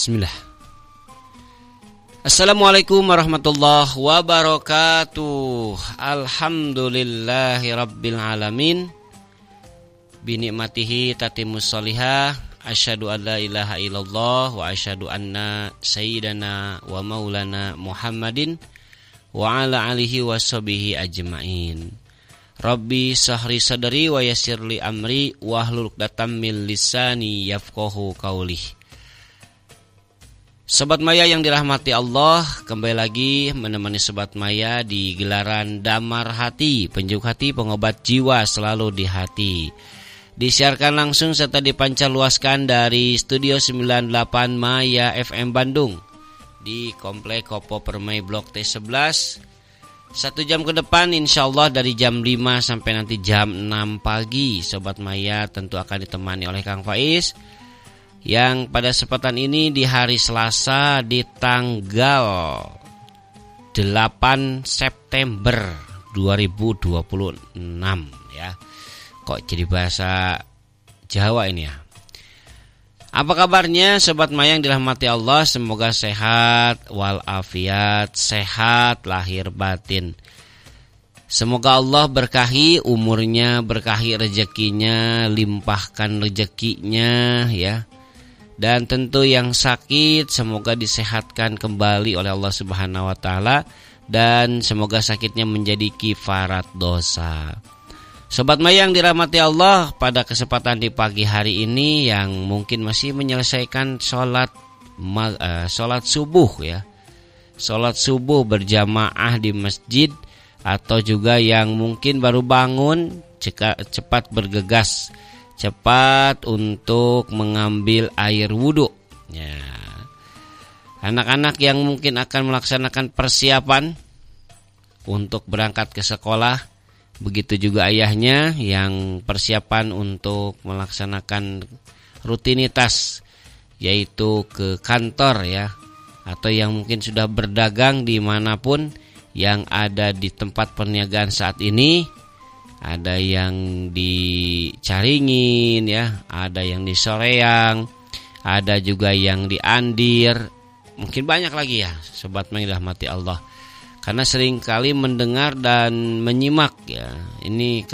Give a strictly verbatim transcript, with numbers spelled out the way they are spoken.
Bismillah. Assalamualaikum warahmatullahi wabarakatuh. Alhamdulillahi rabbil alamin. Binikmatihi tatimmus solihah. Asyhadu an la ilaha illallah wa asyhadu anna sayyidana wa maulana Muhammadin wa ala alihi wa sahbihi ajma'in. Rabbi sahri sadri wa yassirli amri wahlul 'uqdatam min lisani yafqahu qauli. Sobat Maya yang dirahmati Allah, kembali lagi menemani Sobat Maya di gelaran Damar Hati, penjuk hati, pengobat jiwa selalu di hati. Disiarkan langsung serta dipancarluaskan dari Studio sembilan puluh delapan Maya F M Bandung di Komplek Kopo Permai Blok T sebelas. Satu jam ke depan insyaallah dari jam lima sampai nanti jam enam pagi. Sobat Maya tentu akan ditemani oleh Kang Faiz, yang pada kesempatan ini di hari Selasa di tanggal delapan September dua ribu dua puluh enam ya. Kok jadi bahasa Jawa ini ya. Apa kabarnya Sobat Maya yang dirahmati Allah? Semoga sehat walafiat, sehat lahir batin. Semoga Allah berkahi umurnya, berkahi rezekinya, limpahkan rezekinya ya. Dan tentu yang sakit semoga disehatkan kembali oleh Allah Subhanahu wa taala, dan semoga sakitnya menjadi kifarat dosa. Sobat Maya yang dirahmati Allah, pada kesempatan di pagi hari ini yang mungkin masih menyelesaikan sholat uh, sholat subuh ya, sholat subuh berjamaah di masjid, atau juga yang mungkin baru bangun ceka, cepat bergegas, cepat untuk mengambil air wudhu ya. Anak-anak yang mungkin akan melaksanakan persiapan untuk berangkat ke sekolah, begitu juga ayahnya yang persiapan untuk melaksanakan rutinitas, yaitu ke kantor ya, atau yang mungkin sudah berdagang dimanapun yang ada di tempat perniagaan saat ini. Ada yang di Caringin ya, ada yang di Soreang, ada juga yang di Andir, mungkin banyak lagi ya Sobat Maya dirahmati Allah. Karena sering kali mendengar dan menyimak ya, ini